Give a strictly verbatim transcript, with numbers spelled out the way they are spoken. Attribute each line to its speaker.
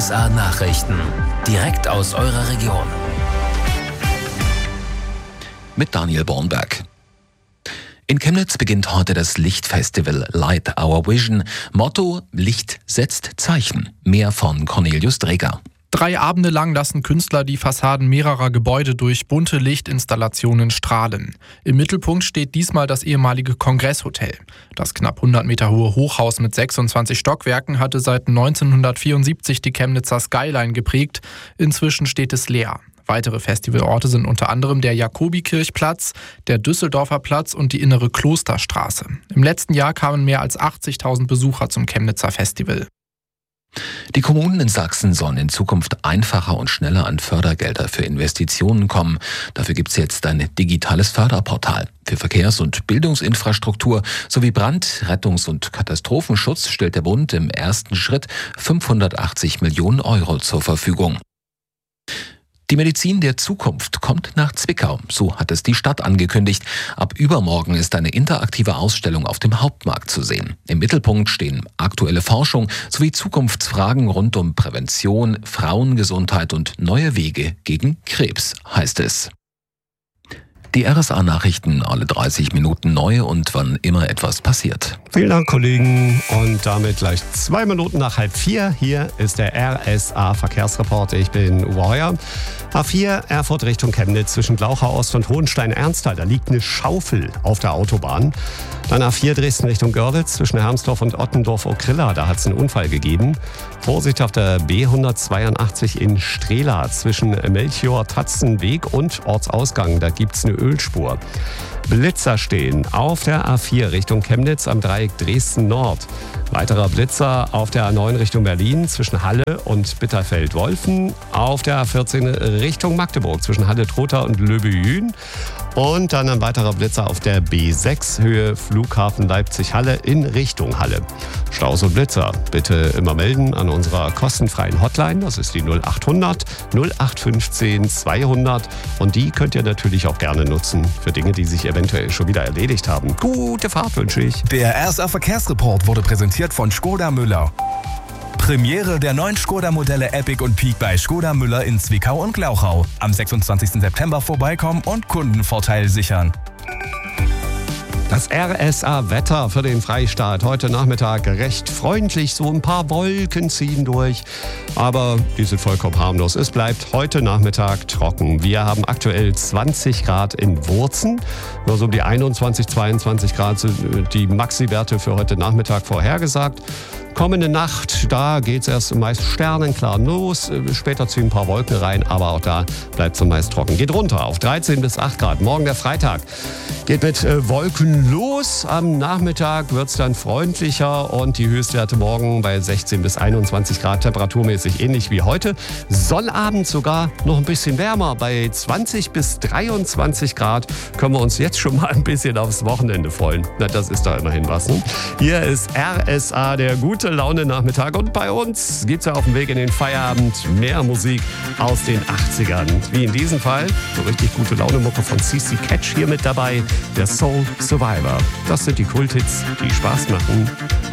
Speaker 1: S A Nachrichten. Direkt aus eurer Region.
Speaker 2: Mit Daniel Bornberg. In Chemnitz beginnt heute das Lichtfestival Light Our Vision. Motto: Licht setzt Zeichen. Mehr von Cornelius Dreger.
Speaker 3: Drei Abende lang lassen Künstler die Fassaden mehrerer Gebäude durch bunte Lichtinstallationen strahlen. Im Mittelpunkt steht diesmal das ehemalige Kongresshotel. Das knapp hundert Meter hohe Hochhaus mit sechsundzwanzig Stockwerken hatte seit neunzehnhundertvierundsiebzig die Chemnitzer Skyline geprägt. Inzwischen steht es leer. Weitere Festivalorte sind unter anderem der Jakobikirchplatz, der Düsseldorfer Platz und die innere Klosterstraße. Im letzten Jahr kamen mehr als achtzigtausend Besucher zum Chemnitzer Festival.
Speaker 2: Die Kommunen in Sachsen sollen in Zukunft einfacher und schneller an Fördergelder für Investitionen kommen. Dafür gibt es jetzt ein digitales Förderportal. Für Verkehrs- und Bildungsinfrastruktur sowie Brand-, Rettungs- und Katastrophenschutz stellt der Bund im ersten Schritt fünfhundertachtzig Millionen Euro zur Verfügung. Die Medizin der Zukunft kommt nach Zwickau, so hat es die Stadt angekündigt. Ab übermorgen ist eine interaktive Ausstellung auf dem Hauptmarkt zu sehen. Im Mittelpunkt stehen aktuelle Forschung sowie Zukunftsfragen rund um Prävention, Frauengesundheit und neue Wege gegen Krebs, heißt es. Die R S A-Nachrichten alle dreißig Minuten neu und wann immer etwas passiert.
Speaker 4: Vielen Dank, Kollegen. Und damit gleich zwei Minuten nach halb vier. Hier ist der R S A-Verkehrsreport. Ich bin Uwe Heuer. A vier Erfurt Richtung Chemnitz zwischen Glauchau Ost und Hohenstein-Ernsthal. Da liegt eine Schaufel auf der Autobahn. Dann A vier Dresden Richtung Görlitz zwischen Hermsdorf und Ottendorf-Okrilla. Da hat es einen Unfall gegeben. Vorsicht auf der B hundertzweiundachtzig in Strehla zwischen Melchior-Tatzenweg und Ortsausgang. Da gibt es eine Ölspur. Blitzer stehen auf der A vier Richtung Chemnitz am Dreieck Dresden-Nord. Weiterer Blitzer auf der A neun Richtung Berlin zwischen Halle und Bitterfeld-Wolfen. Auf der A vierzehn Richtung Magdeburg zwischen Halle-Trotha und Löbejün. Und dann ein weiterer Blitzer auf der B sechs Höhe Flughafen Leipzig-Halle in Richtung Halle. Staus und Blitzer bitte immer melden an unserer kostenfreien Hotline. Das ist die null acht hundert null acht fünfzehn zweihundert. Und die könnt ihr natürlich auch gerne nutzen für Dinge, die sich eventuell schon wieder erledigt haben. Gute Fahrt wünsche ich.
Speaker 5: Der R S A Verkehrsreport wurde präsentiert von Škoda Müller. Premiere der neuen Škoda-Modelle Epic und Peak bei Škoda Müller in Zwickau und Glauchau. Am sechsundzwanzigsten September vorbeikommen und Kundenvorteil sichern.
Speaker 4: Das R S A-Wetter für den Freistaat. Heute Nachmittag recht freundlich, so ein paar Wolken ziehen durch. Aber die sind vollkommen harmlos. Es bleibt heute Nachmittag trocken. Wir haben aktuell zwanzig Grad in Wurzen. Nur so um die einundzwanzig, zweiundzwanzig Grad sind die Maxi-Werte für heute Nachmittag vorhergesagt. Kommende Nacht, da geht es erst meist sternenklar los. Später ziehen ein paar Wolken rein, aber auch da bleibt es meist trocken. Geht runter auf dreizehn bis acht Grad. Morgen der Freitag geht mit äh, Wolken los. Am Nachmittag wird es dann freundlicher und die Höchstwerte morgen bei sechzehn bis einundzwanzig Grad, temperaturmäßig ähnlich wie heute. Sonnabend sogar noch ein bisschen wärmer. Bei zwanzig bis dreiundzwanzig Grad können wir uns jetzt schon mal ein bisschen aufs Wochenende freuen. Na, das ist doch immerhin was. Ne? Hier ist R S A, der gute Laune-Nachmittag. Und bei uns gibt es ja auf dem Weg in den Feierabend mehr Musik aus den achtzigern. Wie in diesem Fall, so richtig gute Laune-Mucke von C C Catch hier mit dabei. Der Soul Survivor. Das sind die Kulthits, die Spaß machen.